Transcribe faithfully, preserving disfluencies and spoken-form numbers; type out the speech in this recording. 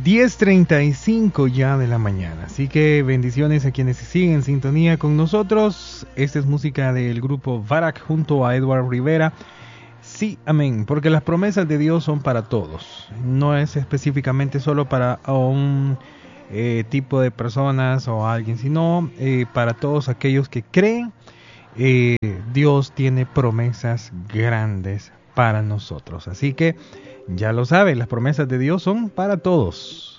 diez treinta y cinco ya de la mañana. Así que bendiciones a quienes siguen en sintonía con nosotros. Esta es música del grupo Barak junto a Edward Rivera. Sí, amén, porque las promesas de Dios son para todos. No es específicamente solo para un eh, tipo de personas o alguien, sino eh, para todos aquellos que creen. Eh, Dios tiene promesas grandes para nosotros. Así que ya lo saben, las promesas de Dios son para todos.